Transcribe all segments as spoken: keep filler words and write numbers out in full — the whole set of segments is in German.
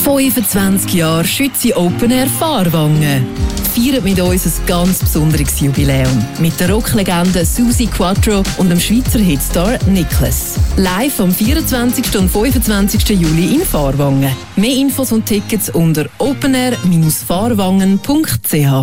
fünfundzwanzig Jahre Schützi Open Air Fahrwangen. Feiert mit uns ein ganz besonderes Jubiläum. Mit der Rocklegende Susi Quattro und dem Schweizer Hitstar Nicholas. Live am vierundzwanzigsten und fünfundzwanzigsten Juli in Fahrwangen. Mehr Infos und Tickets unter openair fahrwangen punkt c h.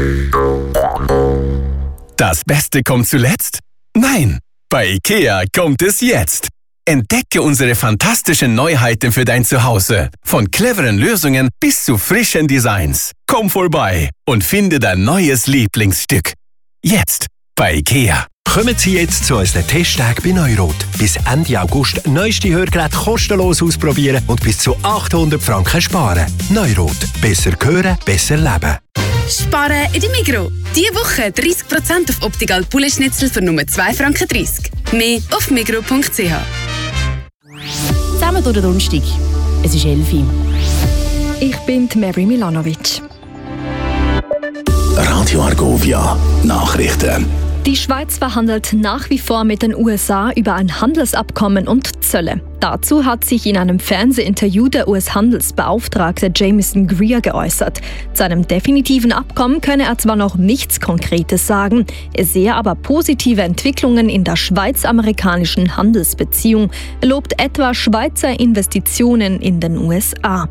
Das Beste kommt zuletzt? Nein! Bei IKEA kommt es jetzt! Entdecke unsere fantastischen Neuheiten für dein Zuhause. Von cleveren Lösungen bis zu frischen Designs. Komm vorbei und finde dein neues Lieblingsstück. Jetzt bei IKEA. Kommen Sie jetzt zu unseren Testtagen bei Neurot. Bis Ende August neueste Hörgeräte kostenlos ausprobieren und bis zu achthundert Franken sparen. Neurot. Besser hören, besser leben. Sparen in der Migros. Diese Woche dreißig Prozent auf Optical Poulet-Schnitzel für nur zwei Franken dreißig. Mehr auf migros punkt c h. Zusammen durch den Donnerstag. Es ist elf Uhr. Ich bin Mary Milanovic. Radio Argovia. Nachrichten. Die Schweiz verhandelt nach wie vor mit den U S A über ein Handelsabkommen und Zölle. Dazu hat sich in einem Fernsehinterview der U S-Handelsbeauftragte Jameson Greer geäußert. Zu einem definitiven Abkommen könne er zwar noch nichts Konkretes sagen, er sehe aber positive Entwicklungen in der schweiz-amerikanischen Handelsbeziehung. Er lobt etwa Schweizer Investitionen in den U S A.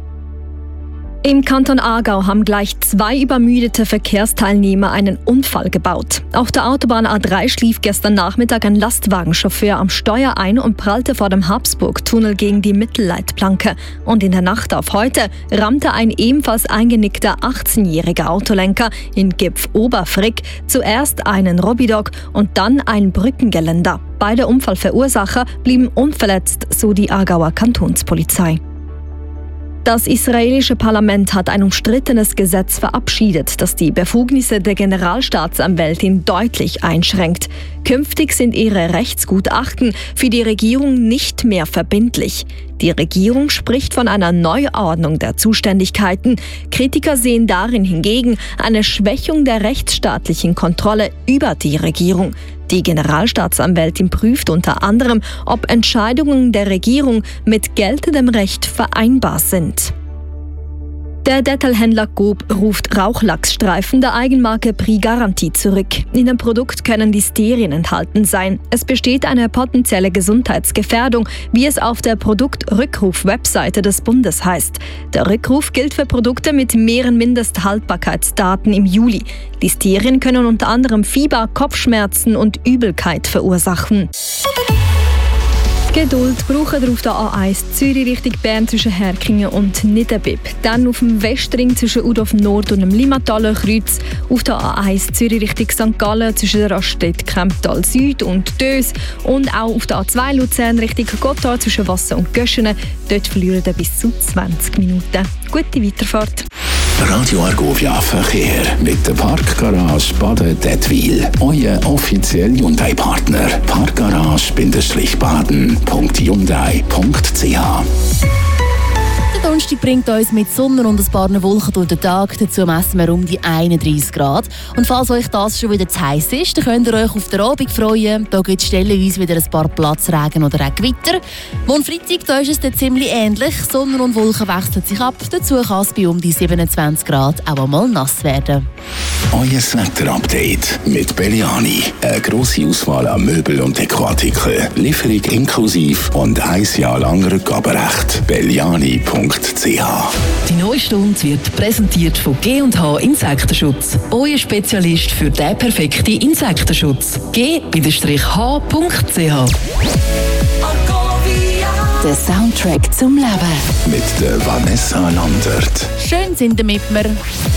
Im Kanton Aargau haben gleich zwei übermüdete Verkehrsteilnehmer einen Unfall gebaut. Auf der Autobahn A drei schlief gestern Nachmittag ein Lastwagenchauffeur am Steuer ein und prallte vor dem Habsburg-Tunnel gegen die Mittelleitplanke. Und in der Nacht auf heute rammte ein ebenfalls eingenickter achtzehnjähriger Autolenker in Gipf-Oberfrick zuerst einen Robidog und dann ein Brückengeländer. Beide Unfallverursacher blieben unverletzt, so die Aargauer Kantonspolizei. Das israelische Parlament hat ein umstrittenes Gesetz verabschiedet, das die Befugnisse der Generalstaatsanwältin deutlich einschränkt. Künftig sind ihre Rechtsgutachten für die Regierung nicht mehr verbindlich. Die Regierung spricht von einer Neuordnung der Zuständigkeiten. Kritiker sehen darin hingegen eine Schwächung der rechtsstaatlichen Kontrolle über die Regierung. Die Generalstaatsanwältin prüft unter anderem, ob Entscheidungen der Regierung mit geltendem Recht vereinbar sind. Der Detailhändler Coop ruft Rauchlachsstreifen der Eigenmarke Prix Garantie zurück. In dem Produkt können Listerien enthalten sein. Es besteht eine potenzielle Gesundheitsgefährdung, wie es auf der Produktrückruf-Webseite des Bundes heißt. Der Rückruf gilt für Produkte mit mehreren Mindesthaltbarkeitsdaten im Juli. Listerien können unter anderem Fieber, Kopfschmerzen und Übelkeit verursachen. Geduld brauchen wir auf der A eins Zürich Richtung Bern zwischen Herkingen und Niederbipp. Dann auf dem Westring zwischen Udorf Nord und dem Limmataler Kreuz. Auf der A eins Zürich Richtung Sankt Gallen zwischen der Raststätte Kemptal Süd und Dös. Und auch auf der A zwei Luzern Richtung Gotthard zwischen Wasser und Göschenen. Dort verlieren wir bis zu zwanzig Minuten. Gute Weiterfahrt. Radio Argovia Verkehr mit der Parkgarage Baden-Dettwil. Euer offizieller Hyundai-Partner. Parkgarage-baden punkt hyundai punkt c h. Der Donnerstag bringt uns mit Sonne und ein paar Wolken durch den Tag. Dazu messen wir um die einunddreissig Grad. Und falls euch das schon wieder zu heiß ist, dann könnt ihr euch auf den Abend freuen. Da gibt es stellenweise wieder ein paar Platzregen oder auch Gewitter. Am Freitag da ist es dann ziemlich ähnlich. Sonne und Wolken wechseln sich ab. Dazu kann es bei um die siebenundzwanzig Grad auch einmal nass werden. Euer Wetter-Update mit Belliani. Eine grosse Auswahl an Möbel- und Dekoartikeln. Lieferung inklusive und ein Jahr lang Rückgaberecht. belliani punkt c h. Die neue Stunde wird präsentiert von G und H Insektenschutz. Euer Spezialist für den perfekten Insektenschutz. G H punkt c h. Der Soundtrack zum Leben. Mit der Vanessa Landert. Schön sind ihr mit mir.